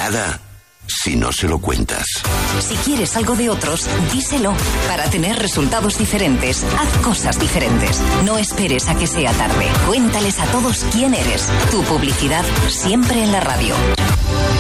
Nada si no se lo cuentas. Si quieres algo de otros, díselo. Para tener resultados diferentes, haz cosas diferentes. No esperes a que sea tarde. Cuéntales a todos quién eres. Tu publicidad siempre en la radio.